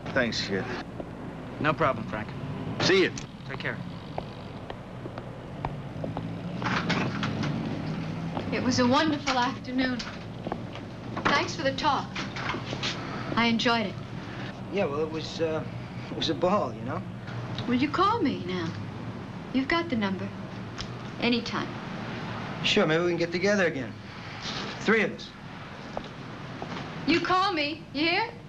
Thanks, kid. No problem, Frank. See you. Take care. It was a wonderful afternoon. Thanks for the talk. I enjoyed it. Yeah, well, it was a ball, you know? Will you call me now? You've got the number. Anytime. Sure, maybe we can get together again. 3 of us. You call me, you hear?